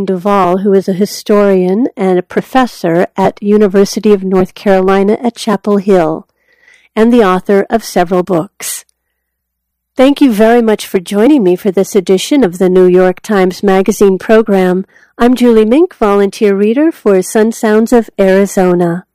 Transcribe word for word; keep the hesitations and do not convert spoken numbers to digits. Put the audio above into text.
Wayne Duvall, who is a historian and a professor at University of North Carolina at Chapel Hill, and the author of several books. Thank you very much for joining me for this edition of the New York Times Magazine program. I'm Julie Mink, volunteer reader for Sun Sounds of Arizona.